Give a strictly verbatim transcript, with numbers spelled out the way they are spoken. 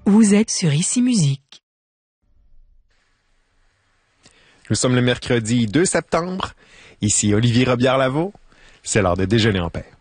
Vous êtes sur Ici Musique. Nous sommes le mercredi deux septembre. Ici Olivier Robillard-Lavaux. C'est l'heure de déjeuner en paix.